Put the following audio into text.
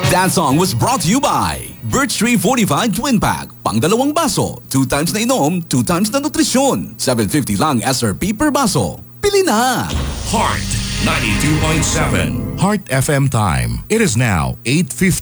That song was brought to you by Birch Tree Fortified Twin Pack. Pang dalawang baso, 2 times na inom, 2 times na nutrisyon. 750 lang SRP per baso. Pili na! Heart 92.7. Heart FM time. It is now 8:50.